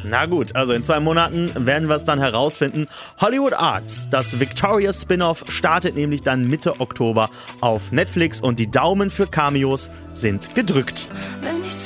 Na gut, also in 2 Monaten werden wir es dann herausfinden. Hollywood Arts, das Victorious-Spin-Off, startet nämlich dann Mitte Oktober auf Netflix und die Daumen für Cameos sind gedrückt.